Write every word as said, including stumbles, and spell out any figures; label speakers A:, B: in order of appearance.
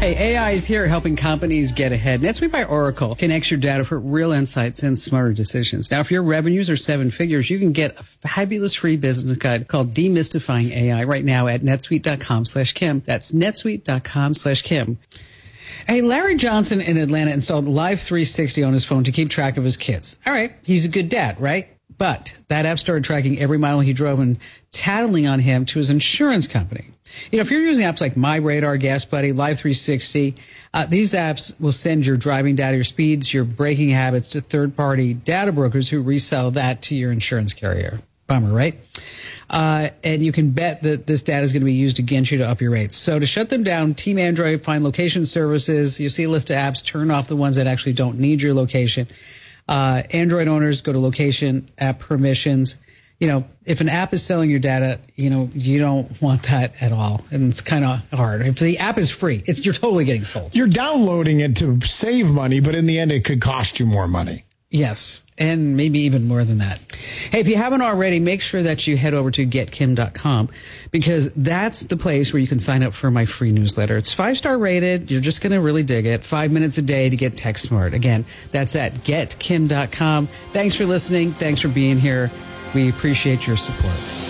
A: Hey, A I is here helping companies get ahead. NetSuite by Oracle connects your data for real insights and smarter decisions. Now, if your revenues are seven figures, you can get a fabulous free business guide called Demystifying A I right now at netsuite.com slash Kim. That's netsuite.com slash Kim. Hey, Larry Johnson in Atlanta installed Live three sixty on his phone to keep track of his kids. All right, he's a good dad, right? But that app started tracking every mile he drove and tattling on him to his insurance company. You know, if you're using apps like MyRadar, Gas Buddy, Live three sixty, uh, these apps will send your driving data, your speeds, your braking habits to third-party data brokers who resell that to your insurance carrier. Bummer, right? Uh, and you can bet that this data is going to be used against you to up your rates. So to shut them down, Team Android, find location services. You see a list of apps, turn off the ones that actually don't need your location. Uh, Android owners, go to location, app permissions. You know, if an app is selling your data, you know, you don't want that at all. And it's kind of hard. If the app is free, it's, you're totally getting sold.
B: You're downloading it to save money, but in the end, it could cost you more money.
A: Yes, and maybe even more than that. Hey, if you haven't already, make sure that you head over to get kim dot com because that's the place where you can sign up for my free newsletter. It's five-star rated. You're just going to really dig it. Five minutes a day to get tech smart. Again, that's at get kim dot com. Thanks for listening. Thanks for being here. We appreciate your support.